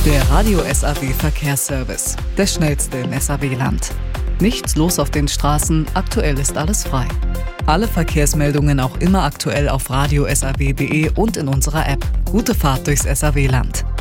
Der Radio SAW Verkehrsservice, der schnellste im SAW-Land. Nichts los auf den Straßen, aktuell ist alles frei. Alle Verkehrsmeldungen auch immer aktuell auf radio-saw.de und in unserer App. Gute Fahrt durchs SAW-Land.